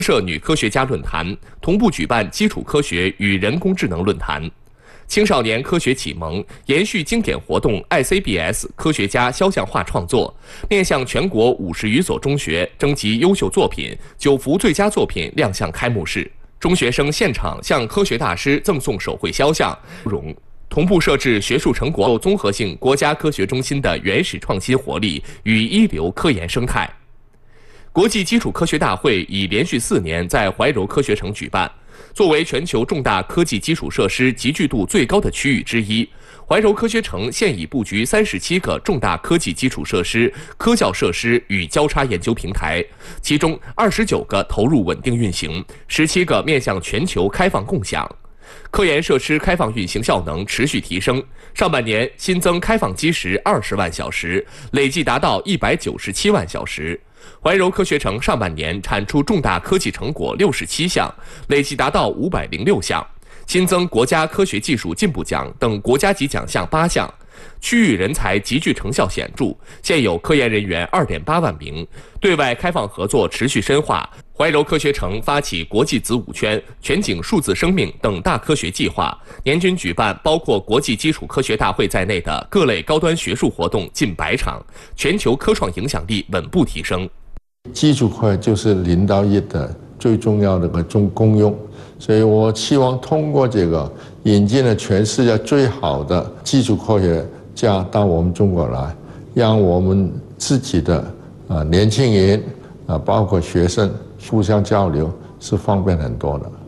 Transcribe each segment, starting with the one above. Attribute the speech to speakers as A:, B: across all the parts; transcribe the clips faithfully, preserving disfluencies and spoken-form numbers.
A: 社女科学家论坛，同步举办基础科学与人工智能论坛。青少年科学启蒙延续经典活动 I C B S 科学家肖像画创作，面向全国五十余所中学征集优秀作品，九幅最佳作品亮相开幕式。中学生现场向科学大师赠送手绘肖像，荣同步设置学术成果综合性国家科学中心的原始创新活力与一流科研生态。国际基础科学大会已连续四年在怀柔科学城举办。作为全球重大科技基础设施集聚度最高的区域之一，怀柔科学城现已布局三十七个重大科技基础设施、科教设施与交叉研究平台，其中二十九个投入稳定运行，十七个面向全球开放共享。科研设施开放运行效能持续提升，上半年新增开放基石二十万小时，累计达到一百九十七万小时。怀柔科学城上半年产出重大科技成果六十七项，累计达到五百零六项，新增国家科学技术进步奖等国家级奖项八项，区域人才集聚成效显著，现有科研人员二点八万名，对外开放合作持续深化。怀柔科学城发起国际子午圈、全景数字生命等大科学计划，年均举办包括国际基础科学大会在内的各类高端学术活动近百场，全球科创影响力稳步提升。
B: 基础科学就是零到一的最重要的个中功用，所以我希望通过这个引进了全世界最好的基础科学家到我们中国来，让我们自己的啊年轻人啊包括学生互相交流是方便很多的。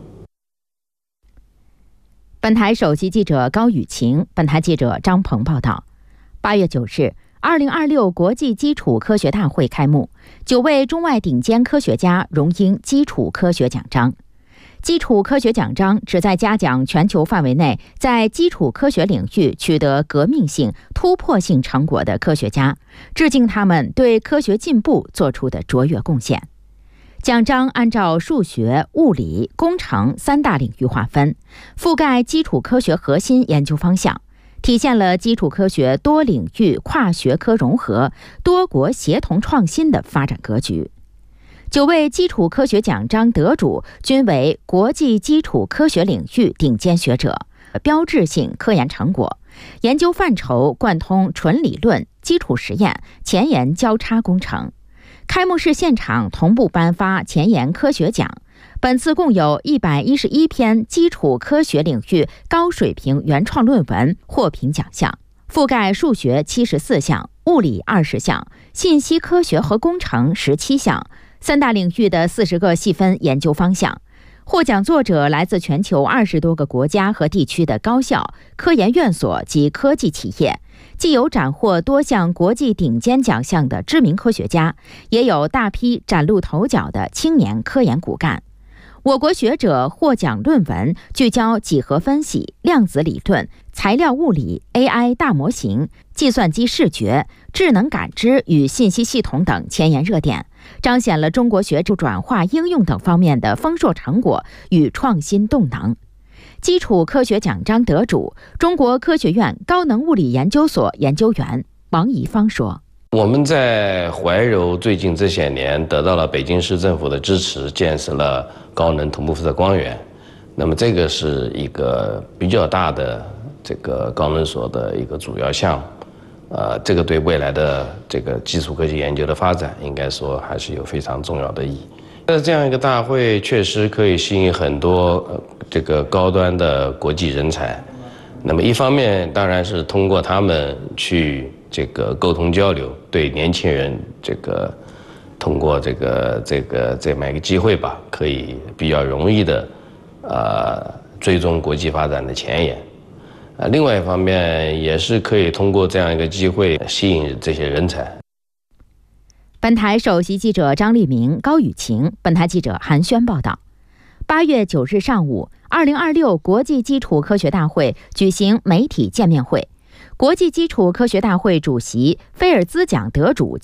C: 本台首席记者高雨晴，本台记者张鹏报道。八月九日，二零二六国际基础科学大会开幕，九位中外顶尖科学家荣膺基础科学奖章。基础科学奖章旨在嘉奖全球范围内在基础科学领域取得革命性、突破性成果的科学家，致敬他们对科学进步做出的卓越贡献。奖章按照数学、物理、工程三大领域划分，覆盖基础科学核心研究方向，体现了基础科学多领域跨学科融合、多国协同创新的发展格局。九位基础科学奖章得主均为国际基础科学领域顶尖学者，标志性科研成果，研究范畴贯通纯理论、基础实验、前沿交叉工程。开幕式现场同步颁发前沿科学奖，本次共有一百一十一篇基础科学领域高水平原创论文获评奖项，覆盖数学七十四项、物理二十项、信息科学和工程十七项，三大领域的四十个细分研究方向。获奖作者来自全球二十多个国家和地区的高校、科研院所及科技企业，既有斩获多项国际顶尖奖项的知名科学家，也有大批崭露头角的青年科研骨干。我国学者获奖论文聚焦几何分析、量子理论、材料物理、A I 大模型、计算机视觉、智能感知与信息系统等前沿热点，彰显了中国学术转化应用等方面的丰硕成果与创新动能。基础科学奖章得主、中国科学院高能物理研究所研究员王怡芳说：
D: 我们在怀柔最近这些年得到了北京市政府的支持，建设了高能同步辐射光源。那么这个是一个比较大的这个高能所的一个主要项目，呃，这个对未来的这个基础科学研究的发展，应该说还是有非常重要的意义。但是这样一个大会确实可以吸引很多、呃、这个高端的国际人才。那么一方面当然是通过他们去这个沟通交流，对年轻人这个通过这个这个这么一个机会吧，可以比较容易的呃追踪国际发展的前沿。啊，另外一方面也是可以通过这样一个机会吸引这些人才。
C: 本台首席记者张立明、高雨晴，本台记者韩轩报道。八月九日上午，二零二六国际基础科学大会举行媒体见面会。国际基础科学大会主席、菲尔兹奖得主